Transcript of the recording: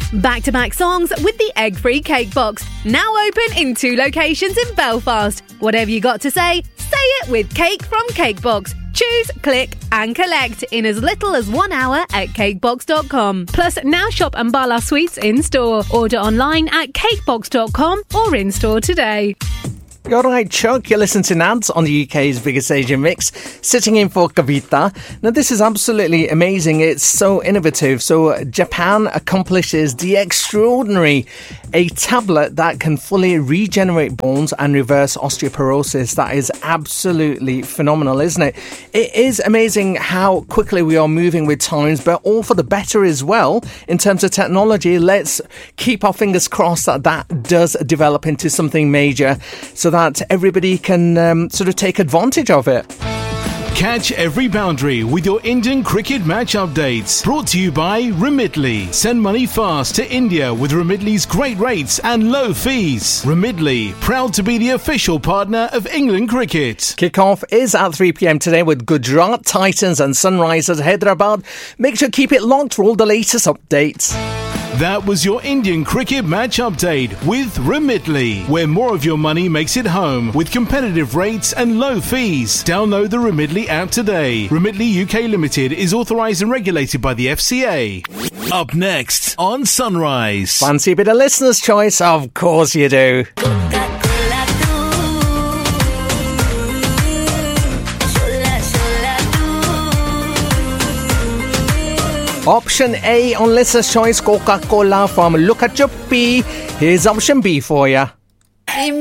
Back-to-back songs with the egg-free cake box. Now open in 2 locations in Belfast. Whatever you got to say it with Cake from Cakebox. Choose, click and collect in as little as 1 hour at cakebox.com. Plus, now shop Ambala Sweets in-store. Order online at cakebox.com or in-store today. You're right, Chuck. You're listening to Nads on the UK's biggest Asian mix, sitting in for Kavita. Now, this is absolutely amazing. It's so innovative. So, Japan accomplishes the extraordinary, a tablet that can fully regenerate bones and reverse osteoporosis. That is absolutely phenomenal, isn't it? It is amazing how quickly we are moving with times, but all for the better as well in terms of technology. Let's keep our fingers crossed that that does develop into something major, so that everybody can sort of take advantage of it. Catch every boundary with your Indian cricket match updates. Brought to you by Remitly. Send money fast to India with Remitly's great rates and low fees. Remitly, proud to be the official partner of England cricket. Kick-off is at 3 p.m. today with Gujarat Titans and Sunrisers Hyderabad. Make sure to keep it locked for all the latest updates. That was your Indian cricket match update with Remitly, where more of your money makes it home with competitive rates and low fees. Download the Remitly app today. Remitly UK Limited is authorised and regulated by the FCA. Up next on Sunrise. Fancy a bit of listener's choice? Of course you do. Option A on listener's choice, Coca-Cola from Look at Your Pee. Here's option B for you.